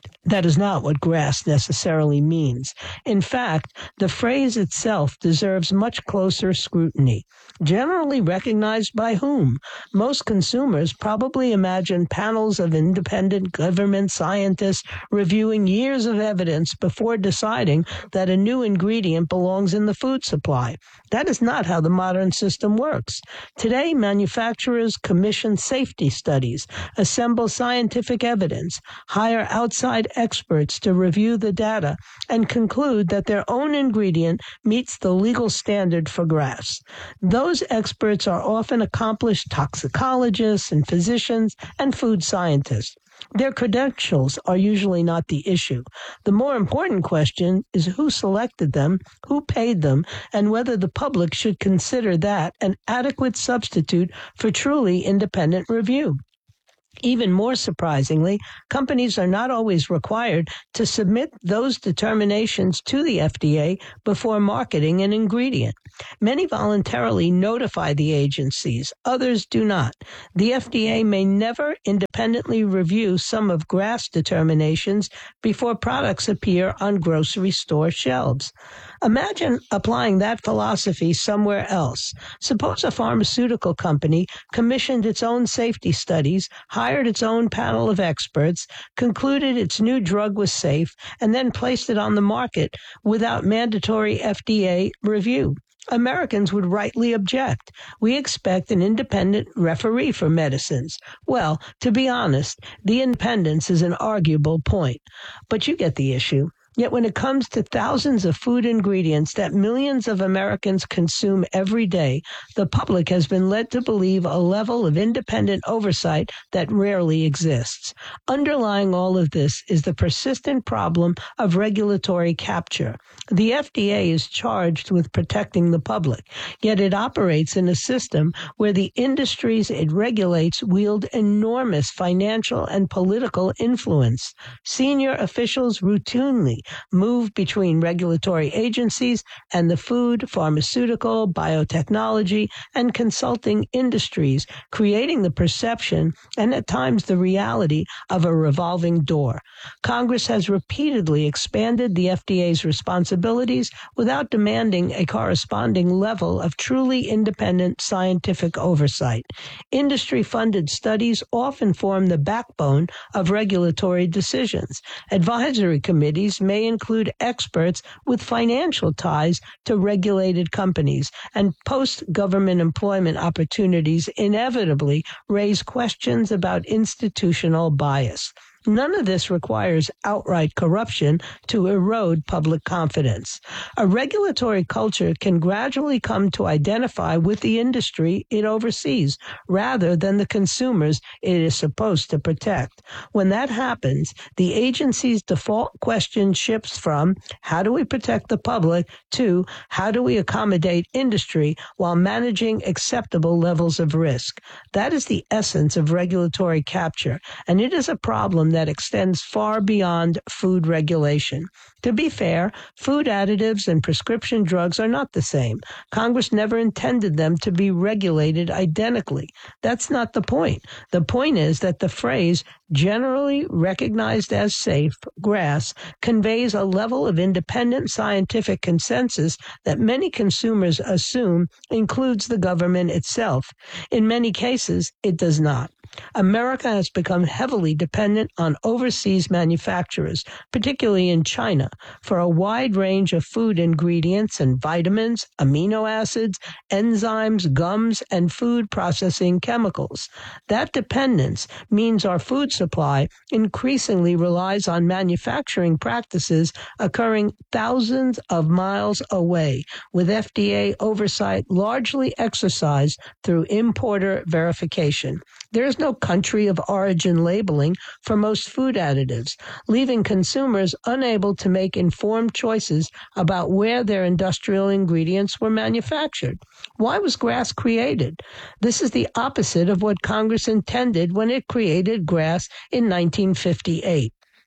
That is not what grass necessarily means. In fact, the phrase itself deserves much closer scrutiny. Generally recognized by whom? Most consumers probably imagine panels of independent government scientists reviewing years of evidence before deciding that a new ingredient belongs in the food supply. That is not how the modern system works. Today, manufacturers commission safety studies, assemble scientific evidence, hire outside experts to review the data, and conclude that their own ingredient meets the legal standard for grass. Those experts are often accomplished toxicologists and physicians and food scientists. Their credentials are usually not the issue. The more important question is who selected them, who paid them, and whether the public should consider that an adequate substitute for truly independent review. Even more surprisingly, companies are not always required to submit those determinations to the F D A before marketing an ingredient. Many voluntarily notify the agencies, others do not. The F D A may never independently review some of GRAS determinations before products appear on grocery store shelves. Imagine applying that philosophy somewhere else. Suppose a pharmaceutical company commissioned its own safety studies, hired its own panel of experts, concluded its new drug was safe, and then placed it on the market without mandatory F D A review. Americans would rightly object. We expect an independent referee for medicines. Well, to be honest, the independence is an arguable point, but you get the issue. Yet when it comes to thousands of food ingredients that millions of Americans consume every day, the public has been led to believe a level of independent oversight that rarely exists. Underlying all of this is the persistent problem of regulatory capture. The F D A is charged with protecting the public, yet it operates in a system where the industries it regulates wield enormous financial and political influence. Senior officials routinely move between regulatory agencies and the food, pharmaceutical, biotechnology, and consulting industries, creating the perception and at times the reality of a revolving door. Congress has repeatedly expanded the F D A's responsibilities without demanding a corresponding level of truly independent scientific oversight. Industry-funded studies often form the backbone of regulatory decisions. Advisory committees may include experts with financial ties to regulated companies, and post-government employment opportunities inevitably raise questions about institutional bias. None of this requires outright corruption to erode public confidence. A regulatory culture can gradually come to identify with the industry it oversees rather than the consumers it is supposed to protect. When that happens, the agency's default question shifts from how do we protect the public to how do we accommodate industry while managing acceptable levels of risk. That is the essence of regulatory capture, and it is a problem that extends far beyond food regulation. To be fair, food additives and prescription drugs are not the same. Congress never intended them to be regulated identically. That's not the point. The point is that the phrase, generally recognized as safe, GRAS, conveys a level of independent scientific consensus that many consumers assume includes the government itself. In many cases, it does not. America has become heavily dependent on overseas manufacturers, particularly in China, for a wide range of food ingredients and vitamins, amino acids, enzymes, gums, and food processing chemicals. That dependence means our food supply increasingly relies on manufacturing practices occurring thousands of miles away, with F D A oversight largely exercised through importer verification. There is no country of origin labeling for most food additives, leaving consumers unable to make informed choices about where their industrial ingredients were manufactured. Why was GRAS created? This is the opposite of what Congress intended when it created GRAS in nineteen fifty-eight.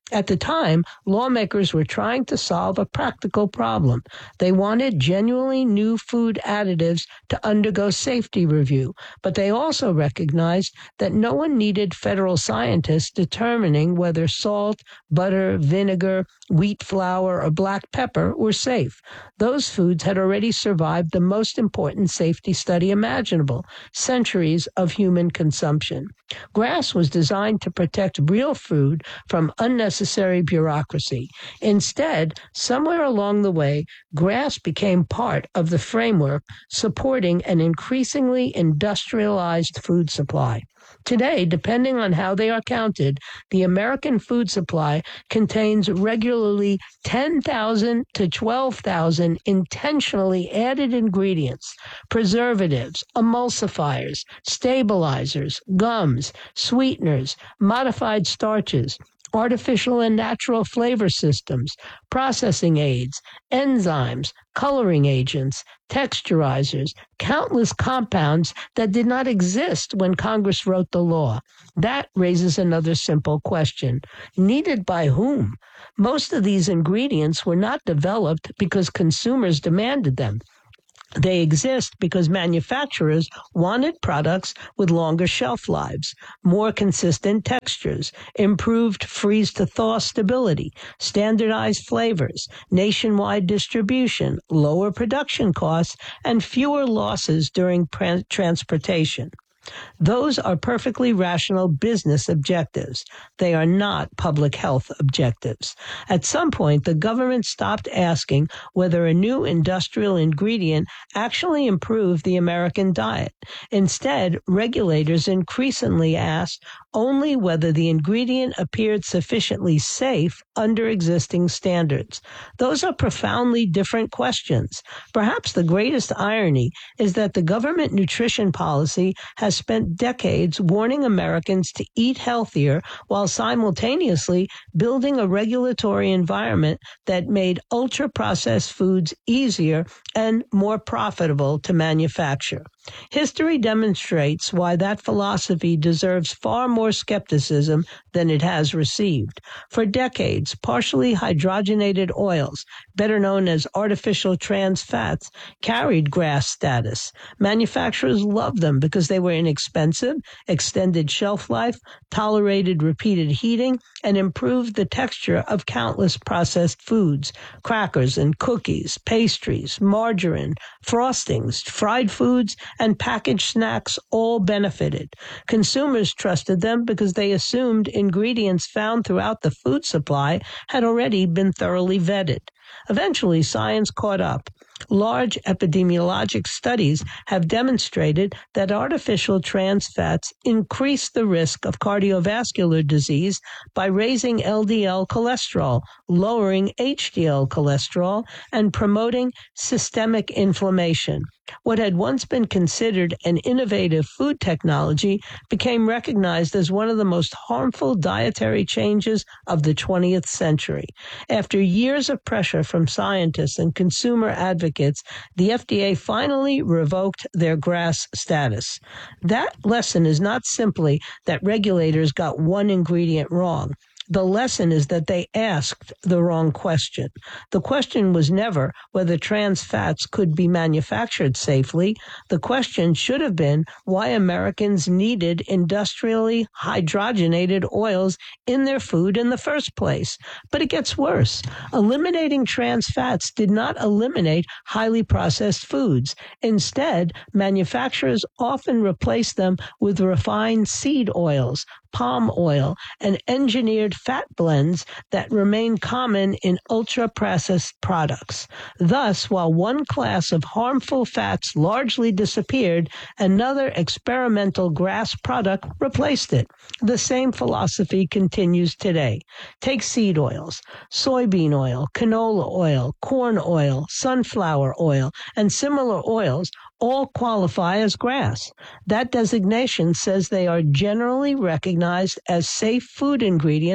At the time, lawmakers were trying to solve a practical problem. They wanted genuinely new food additives to undergo safety review, but they also recognized that no one needed federal scientists determining whether salt, butter, vinegar, wheat flour, or black pepper were safe. Those foods had already survived the most important safety study imaginable, centuries of human consumption. GRAS was designed to protect real food from unnecessary bureaucracy. Instead, somewhere along the way, GRAS became part of the framework supporting an increasingly industrialized food supply. Today, depending on how they are counted, the American food supply contains regularly ten thousand to twelve thousand intentionally added ingredients, preservatives, emulsifiers, stabilizers, gums, sweeteners, modified starches, artificial and natural flavor systems, processing aids, enzymes, coloring agents, texturizers, countless compounds that did not exist when Congress wrote the law. That raises another simple question. Needed by whom? Most of these ingredients were not developed because consumers demanded them. They exist because manufacturers wanted products with longer shelf lives, more consistent textures, improved freeze-to-thaw stability, standardized flavors, nationwide distribution, lower production costs, and fewer losses during pr- transportation. Those are perfectly rational business objectives. They are not public health objectives. At some point, the government stopped asking whether a new industrial ingredient actually improved the American diet. Instead, regulators increasingly asked only whether the ingredient appeared sufficiently safe under existing standards. Those are profoundly different questions. Perhaps the greatest irony is that the government nutrition policy has spent decades warning Americans to eat healthier while simultaneously building a regulatory environment that made ultra-processed foods easier and more profitable to manufacture. History demonstrates why that philosophy deserves far more skepticism than it has received. For decades, partially hydrogenated oils, better known as artificial trans fats, carried GRAS status. Manufacturers loved them because they were inexpensive, extended shelf life, tolerated repeated heating, and improved the texture of countless processed foods, crackers and cookies, pastries, margarine, frostings, fried foods, and packaged snacks all benefited. Consumers trusted them because they assumed ingredients found throughout the food supply had already been thoroughly vetted. Eventually, science caught up. Large epidemiologic studies have demonstrated that artificial trans fats increase the risk of cardiovascular disease by raising L D L cholesterol, lowering H D L cholesterol, and promoting systemic inflammation. What had once been considered an innovative food technology became recognized as one of the most harmful dietary changes of the twentieth century. After years of pressure from scientists and consumer advocates, the F D A finally revoked their GRAS status. That lesson is not simply that regulators got one ingredient wrong. The lesson is that they asked the wrong question. The question was never whether trans fats could be manufactured safely. The question should have been why Americans needed industrially hydrogenated oils in their food in the first place. But it gets worse. Eliminating trans fats did not eliminate highly processed foods. Instead, manufacturers often replaced them with refined seed oils, palm oil, and engineered fat blends that remain common in ultra-processed products. Thus, while one class of harmful fats largely disappeared, another experimental GRAS product replaced it. The same philosophy continues today. Take seed oils, soybean oil, canola oil, corn oil, sunflower oil, and similar oils all qualify as GRAS. That designation says they are generally recognized as safe food ingredients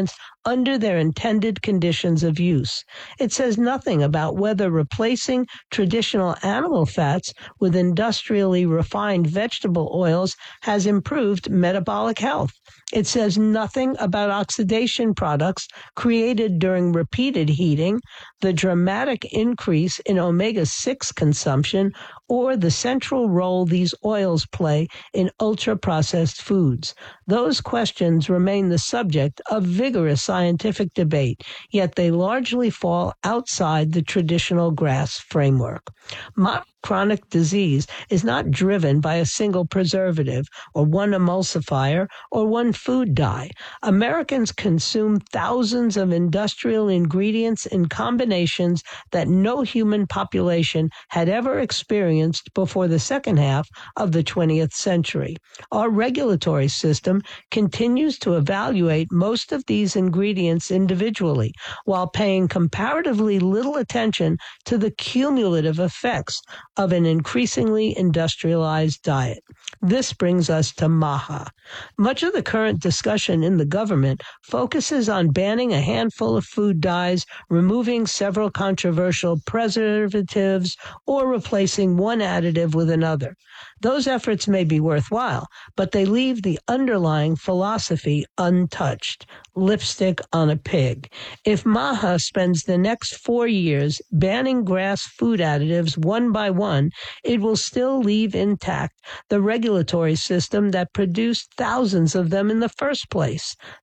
under their intended conditions of use. It says nothing about whether replacing traditional animal fats with industrially refined vegetable oils has improved metabolic health. It says nothing about oxidation products created during repeated heating, the dramatic increase in omega six consumption, or the central role these oils play in ultra-processed foods. Those questions remain the subject of vigorous scientific debate, yet they largely fall outside the traditional GRAS framework. Modern chronic disease is not driven by a single preservative or one emulsifier or one food dye. Americans consume thousands of industrial ingredients in combinations that no human population had ever experienced before the second half of the twentieth century. Our regulatory system continues to evaluate most of these ingredients individually, while paying comparatively little attention to the cumulative effects of an increasingly industrialized diet. This brings us to MAHA. Much of the current discussion in the government focuses on banning a handful of food dyes, removing several controversial preservatives, or replacing one additive with another. Those efforts may be worthwhile, but they leave the underlying philosophy untouched. Lipstick on a pig. If MAHA spends the next four years banning GRAS food additives one by one, it will still leave intact the regulatory system that produced thousands of them in the first place.